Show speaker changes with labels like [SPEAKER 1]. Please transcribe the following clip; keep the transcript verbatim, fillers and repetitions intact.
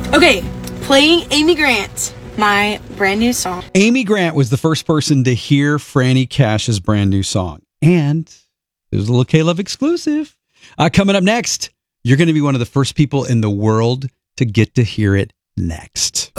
[SPEAKER 1] Okay, playing Amy Grant, my brand new song.
[SPEAKER 2] Amy Grant was the first person to hear Franny Cash's brand new song. And there's a little K-Love exclusive. Uh, coming up next, you're going to be one of the first people in the world to get to hear it next.